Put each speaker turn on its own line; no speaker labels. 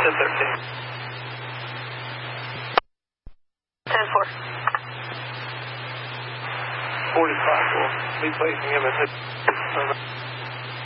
10-13.
10-4.
45, we'll be placing him at